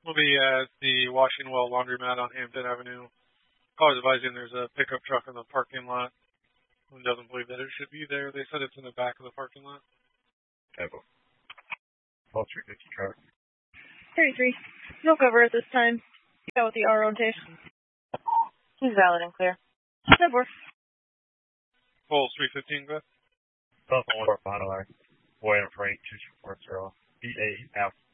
We'll be at the Washing Well Laundromat on Hampton Avenue. Callers advising there's a pickup truck in the parking lot. Who doesn't believe that it should be there? They said it's in the back of the parking lot. Echo. 350 truck. 33. No cover at this time. Go with the R rotation. He's valid and clear. That works. Pulse 315, go ahead. Southern 1 Final Line. Boy and Freight 2240. EA Alpha.